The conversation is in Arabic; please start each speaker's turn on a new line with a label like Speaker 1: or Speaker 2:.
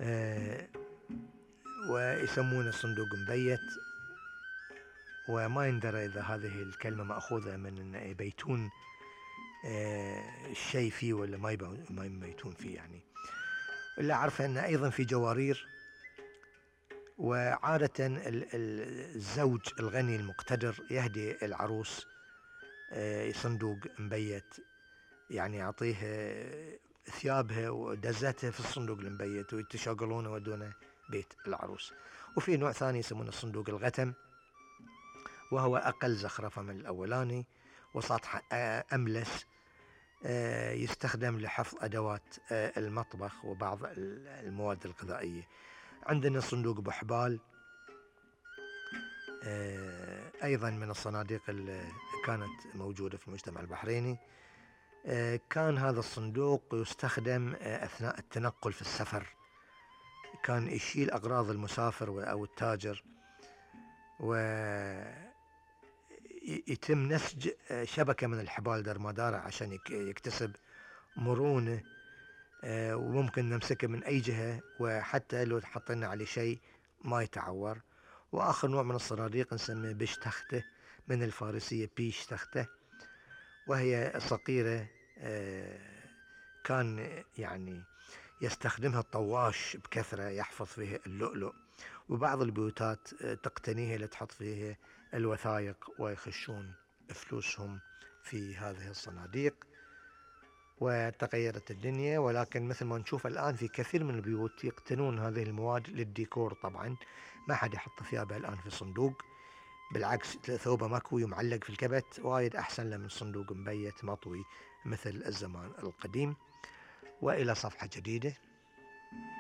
Speaker 1: آه، ويسمونه صندوق مبيت. وما يندرى إذا هذه الكلمة مأخوذة من أن يبيتون الشيء فيه ولا ما يبيتون فيه يعني. إلا أعرف أن أيضا في جوارير. وعادة الزوج الغني المقتدر يهدي العروس صندوق مبيت، يعني يعطيه ثيابها ودزتها في الصندوق المبيت ويتشاقلونه ودونه بيت العروس. وفي نوع ثاني يسمونه صندوق الغتم، وهو أقل زخرفة من الأولاني وسطح أملس، يستخدم لحفظ أدوات المطبخ وبعض المواد الغذائية. عندنا صندوق بحبال، أيضا من الصناديق اللي كانت موجودة في المجتمع البحريني. كان هذا الصندوق يستخدم أثناء التنقل في السفر، كان يشيل أغراض المسافر أو التاجر، ويتم نسج شبكة من الحبال درمادارة عشان يكتسب مرونة، وممكن نمسكه من أي جهة، وحتى لو حطينا عليه شيء ما يتعور. وآخر نوع من الصناديق نسميه بش تخته، من الفارسية بيش تخته، وهي صقيرة كان يعني يستخدمها الطواش بكثرة يحفظ فيها اللؤلؤ، وبعض البيوتات تقتنيها لتحط فيها الوثائق ويخشون فلوسهم في هذه الصناديق. وتغيرت الدنيا، ولكن مثل ما نشوف الآن في كثير من البيوت يقتنون هذه المواد للديكور. طبعا ما حد يحط ثيابه الآن في صندوق، بالعكس ثوبه مكوي ومعلق في الكبت وايد أحسن له من صندوق مبيت مطوي مثل الزمان القديم. وإلى صفحة جديدة.